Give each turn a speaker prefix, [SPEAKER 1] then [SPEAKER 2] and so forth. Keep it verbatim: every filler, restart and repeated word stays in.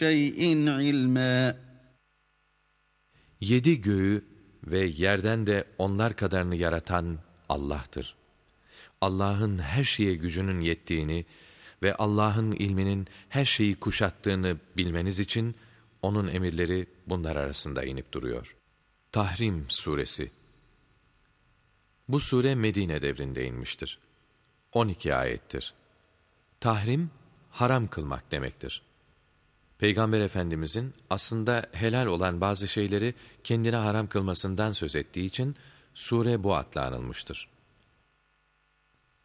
[SPEAKER 1] شَيْءٍ عِلْمًا.
[SPEAKER 2] Yedi göğü ve yerden de onlar kadarını yaratan Allah'tır. Allah'ın her şeye gücünün yettiğini ve Allah'ın ilminin her şeyi kuşattığını bilmeniz için onun emirleri bunlar arasında inip duruyor. Tahrim Suresi. Bu sure Medine devrinde inmiştir. on iki ayettir. Tahrim, haram kılmak demektir. Peygamber Efendimizin aslında helal olan bazı şeyleri kendine haram kılmasından söz ettiği için sure bu adla anılmıştır.